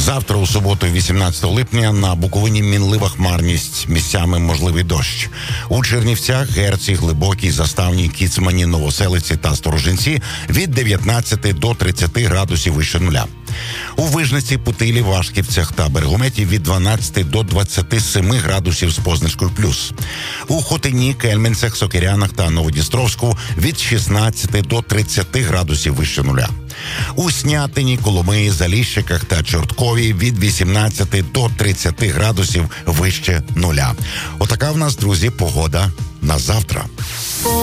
Завтра, у суботу, 18 липня, на Буковині мінлива хмарність, місцями можливий дощ. У Чернівцях, Герці, Глибокій, Заставній, Кіцмані, Новоселиці та Сторожинці від 19 до 30 градусів вище нуля. У Вижниці, Путилі, Вашківцях та Берегометі від 12 до 27 градусів з позначкою плюс. У Хотині, Кельменцях, Сокирянах та Новодністровську від 16 до 30 градусів вище нуля. У Снятині, Коломиї, Заліщиках та Чорткові від 18 до 30 градусів вище нуля. Отака в нас, друзі, погода на завтра.